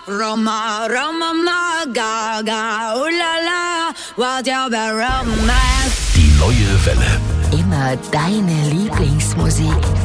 Roma, Roma, ma, Gaga, oh la la, what your romance. Die neue Welle. Immer deine Lieblingsmusik.